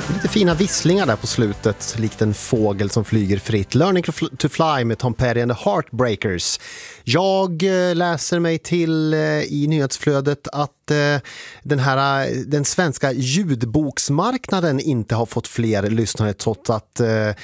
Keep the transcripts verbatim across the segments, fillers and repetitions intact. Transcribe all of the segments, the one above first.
Lite fina visslingar där på slutet, likt en fågel som flyger fritt. Learning to Fly med Tom Petty and the Heartbreakers. Jag läser mig till i nyhetsflödet att den här den svenska ljudboksmarknaden inte har fått fler lyssnare trots att eh,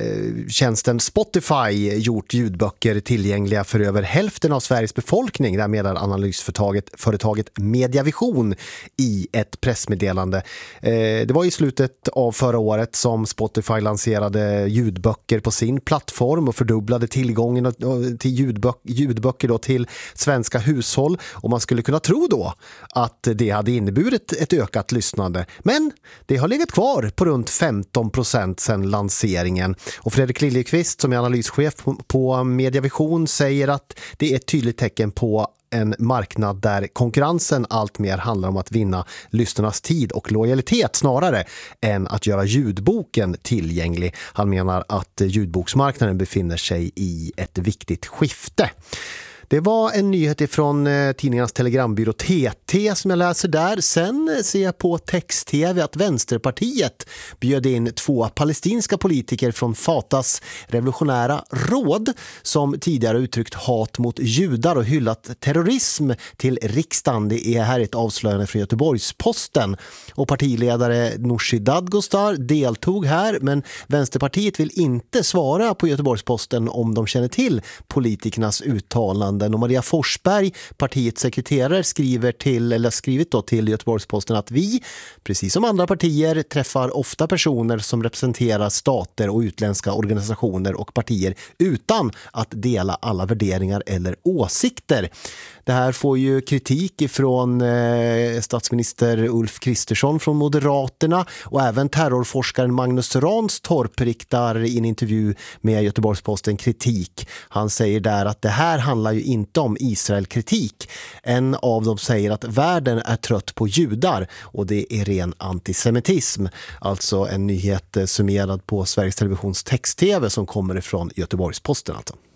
tjänsten Spotify gjort ljudböcker tillgängliga för över hälften av Sveriges befolkning. Där medan analysföretaget företaget Mediavision i ett pressmeddelande. Eh, det var i slutet av förra året som Spotify lanserade ljudböcker på sin plattform och fördubblade tillgången till ljudböcker, ljudböcker då till svenska hushåll, och man skulle kunna tro då att det hade inneburit ett ökat lyssnande. Men det har legat kvar på runt femton procent sedan lanseringen. Och Fredrik Liljeqvist som är analyschef på Mediavision säger att det är ett tydligt tecken på en marknad där konkurrensen allt mer handlar om att vinna lyssnarnas tid och lojalitet snarare än att göra ljudboken tillgänglig. Han menar att ljudboksmarknaden befinner sig i ett viktigt skifte. Det var en nyhet ifrån eh, tidningarnas telegrambyrå T T som jag läser där. Sen ser jag på text-tv att Vänsterpartiet bjöd in två palestinska politiker från Fatahs revolutionära råd som tidigare uttryckt hat mot judar och hyllat terrorism till riksdagen. Det är här ett avslöjande från Göteborgs-Posten. Och partiledare Nooshi Dadgostar deltog här, men Vänsterpartiet vill inte svara på Göteborgs-Posten om de känner till politikernas uttalanden. Och Maria Forsberg, partiets sekreterare, skriver till, eller skrivit då till Göteborgs-Posten att vi, precis som andra partier, träffar ofta personer som representerar stater och utländska organisationer och partier utan att dela alla värderingar eller åsikter. Det här får ju kritik ifrån eh, statsminister Ulf Kristersson från Moderaterna, och även terrorforskaren Magnus Ranstorp riktar i en intervju med Göteborgs-Posten kritik. Han säger där att det här handlar ju inte om Israel-kritik. En av dem säger att världen är trött på judar, och det är ren antisemitism. Alltså en nyhet summerad på Sveriges Televisions text-tv som kommer ifrån Göteborgs-Posten alltså.